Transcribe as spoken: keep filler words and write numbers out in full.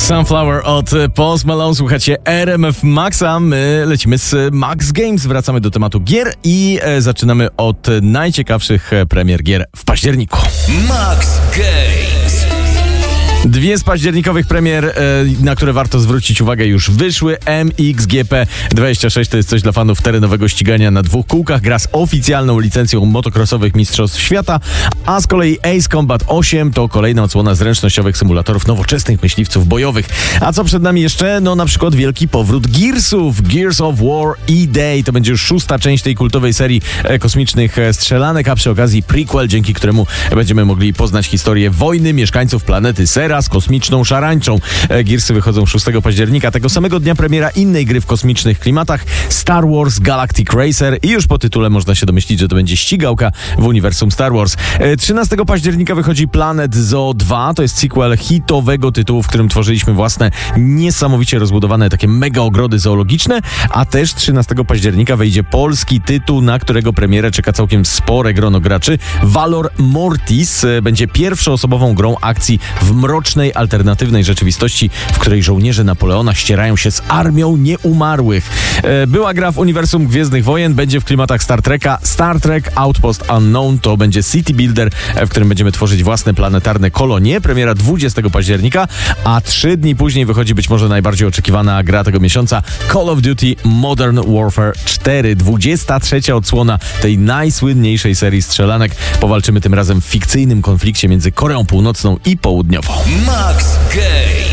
Sunflower od Post Malone. Słuchacie R M F Maxa. My lecimy z Max Games. Wracamy do tematu gier i e, zaczynamy od najciekawszych premier gier w październiku. Max Games. Dwie z październikowych premier, e, na które warto zwrócić uwagę, już wyszły. M X G P dwadzieścia sześć to jest coś dla fanów terenowego ścigania na dwóch kółkach. Gra z oficjalną licencją motocrossowych mistrzostw świata, a z kolei Ace Combat osiem to kolejna odsłona zręcznościowych symulatorów nowoczesnych myśliwców bojowych. A co przed nami jeszcze? No na przykład wielki powrót Gearsów. Gears of War E-Day to będzie już szósta część tej kultowej serii e, kosmicznych e, strzelanek, a przy okazji prequel, dzięki któremu będziemy mogli poznać historię wojny mieszkańców planety Sera z kosmiczną szarańczą. Gearsy wychodzą szóstego października. Tego samego dnia premiera innej gry w kosmicznych klimatach, Star Wars Galactic Racer, i już po tytule można się domyślić, że to będzie ścigałka w uniwersum Star Wars. trzynastego października wychodzi Planet Zoo dwa. To jest sequel hitowego tytułu, w którym tworzyliśmy własne, niesamowicie rozbudowane takie mega ogrody zoologiczne, a też trzynastego października wejdzie polski tytuł, na którego premierę czeka całkiem spore grono graczy. Valor Mortis będzie pierwszoosobową grą akcji w mrocznej, alternatywnej rzeczywistości, w której żołnierze Napoleona ścierają się z armią nieumarłych. Była gra w uniwersum Gwiezdnych Wojen, będzie w klimatach Star Treka. Star Trek Outpost Unknown to będzie city builder, w którym będziemy tworzyć własne planetarne kolonie. Premiera dwudziestego października, a trzy dni później wychodzi być może najbardziej oczekiwana gra tego miesiąca, Call of Duty Modern Warfare cztery. dwudziesta trzecia odsłona tej najsłynniejszej serii strzelanek. Powalczymy tym razem w fikcyjnym konflikcie między Koreą Północną i Południową. Max Games.